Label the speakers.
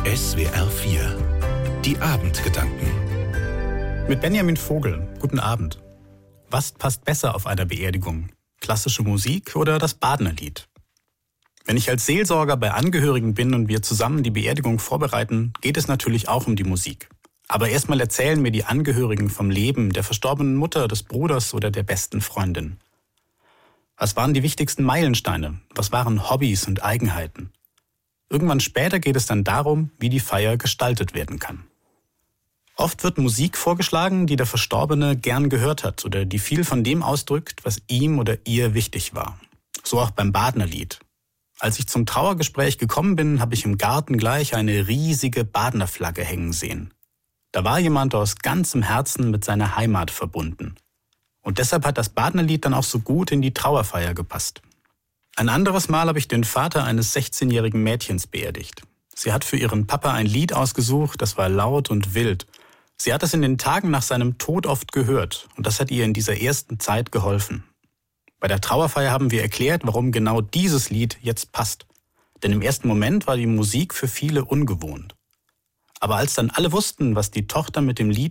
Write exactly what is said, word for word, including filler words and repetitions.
Speaker 1: S W R vier. Die Abendgedanken.
Speaker 2: Mit Benjamin Vogel. Guten Abend. Was passt besser auf einer Beerdigung? Klassische Musik oder das Badnerlied? Wenn ich als Seelsorger bei Angehörigen bin und wir zusammen die Beerdigung vorbereiten, geht es natürlich auch um die Musik. Aber erstmal erzählen mir die Angehörigen vom Leben der verstorbenen Mutter, des Bruders oder der besten Freundin. Was waren die wichtigsten Meilensteine? Was waren Hobbys und Eigenheiten? Irgendwann später geht es dann darum, wie die Feier gestaltet werden kann. Oft wird Musik vorgeschlagen, die der Verstorbene gern gehört hat oder die viel von dem ausdrückt, was ihm oder ihr wichtig war. So auch beim Badnerlied. Als ich zum Trauergespräch gekommen bin, habe ich im Garten gleich eine riesige Badnerflagge hängen sehen. Da war jemand aus ganzem Herzen mit seiner Heimat verbunden. Und deshalb hat das Badnerlied dann auch so gut in die Trauerfeier gepasst. Ein anderes Mal habe ich den Vater eines sechzehnjährigen Mädchens beerdigt. Sie hat für ihren Papa ein Lied ausgesucht, das war laut und wild. Sie hat es in den Tagen nach seinem Tod oft gehört und das hat ihr in dieser ersten Zeit geholfen. Bei der Trauerfeier haben wir erklärt, warum genau dieses Lied jetzt passt. Denn im ersten Moment war die Musik für viele ungewohnt. Aber als dann alle wussten, was die Tochter mit dem Lied